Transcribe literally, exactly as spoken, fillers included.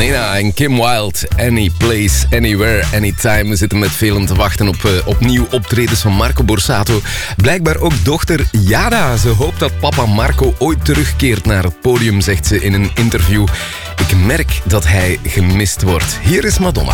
Nena en Kim Wilde. Any place, anywhere, anytime. We zitten met velen te wachten op uh, opnieuw optredens van Marco Borsato. Blijkbaar ook dochter Jada. Ze hoopt dat papa Marco ooit terugkeert naar het podium, zegt ze in een interview. Ik merk dat hij gemist wordt. Hier is Madonna.